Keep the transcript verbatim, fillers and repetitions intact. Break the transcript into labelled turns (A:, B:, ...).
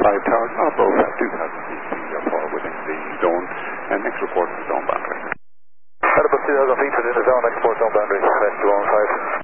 A: five towers, not above that, two thousand feet, we are far within the zone, and next report is zone boundary.
B: At about two thousand feet within the zone, export zone boundary, rescue one five.